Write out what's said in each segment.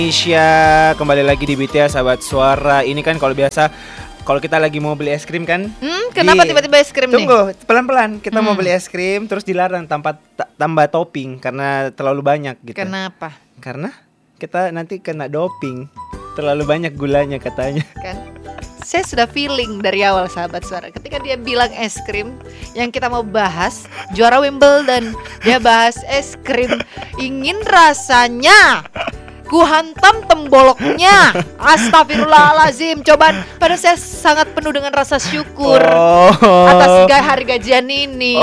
Indonesia, kembali lagi di BTS Sahabat Suara. Ini kan kalau biasa kalau kita lagi mau beli es krim kan, kenapa tiba-tiba es krim nih? Tunggu, pelan-pelan. Kita mau beli es krim terus dilarang tambah topping karena terlalu banyak gitu. Kenapa? Karena kita nanti kena doping. Terlalu banyak gulanya katanya. Kan saya sudah feeling dari awal Sahabat Suara ketika dia bilang es krim. Yang kita mau bahas juara Wimbledon, dia bahas es krim. Ingin rasanya ku hantam temboloknya. Astagfirullahalazim. Cobaan, pada saya sangat penuh dengan rasa syukur atas hari gajian ini.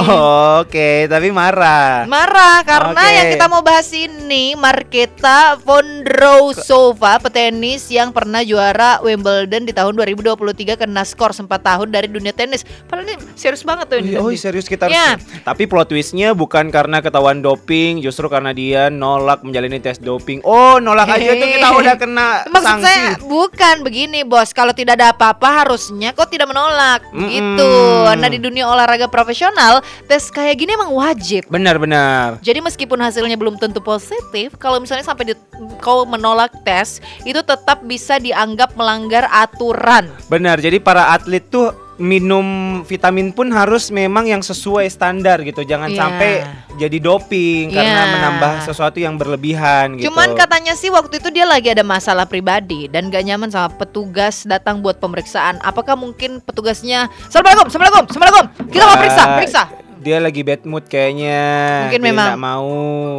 Oke, tapi marah Karena yang kita mau bahas ini Marketa Vondrousova, petenis yang pernah juara Wimbledon di tahun 2023, kena skor 4 tahun dari dunia tenis. Padahal ini serius banget tuh ini. Oh serius kita ya. Tapi plot twistnya bukan karena ketahuan doping, justru karena dia nolak menjalani tes doping. Oh nolak aja tuh kita udah kena maksud sanksi. Saya bukan begini bos, kalau tidak ada apa-apa harusnya kok tidak menolak gitu. Nah di dunia olahraga profesional tes kayak gini emang wajib. Benar. Jadi meskipun hasilnya belum tentu positif, kalau misalnya sampai kau menolak tes, itu tetap bisa dianggap melanggar aturan. Benar, jadi para atlet tuh minum vitamin pun harus memang yang sesuai standar gitu. Jangan sampai jadi doping karena menambah sesuatu yang berlebihan gitu. Cuman katanya sih waktu itu dia lagi ada masalah pribadi dan gak nyaman sama petugas datang buat pemeriksaan. Apakah mungkin petugasnya Assalamualaikum, kita mau periksa. Dia lagi bad mood kayaknya. Mungkin dia memang gak mau.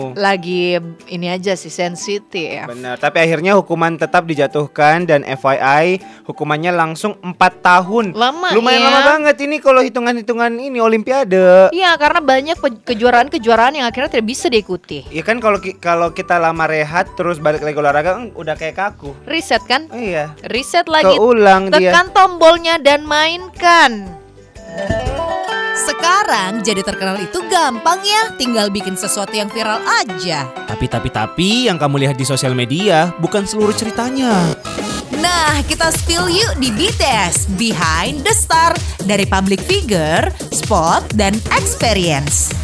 Lagi ini aja sih sensitif. Benar, tapi akhirnya hukuman tetap dijatuhkan dan FYI hukumannya langsung 4 tahun. Lumayan lama banget ini kalau hitungan-hitungan ini Olimpiade. Iya, karena banyak kejuaraan yang akhirnya tidak bisa diikuti. Iya kan kalau kita lama rehat terus balik lagi olahraga udah kayak kaku. Reset kan? Iya. Reset lagi. Keulang dia. Tekan tombolnya dan mainkan. Sekarang jadi terkenal itu gampang ya, tinggal bikin sesuatu yang viral aja. Tapi yang kamu lihat di sosial media bukan seluruh ceritanya. Nah, kita spill yuk di BTS Behind the Star, dari public figure, spot, dan experience.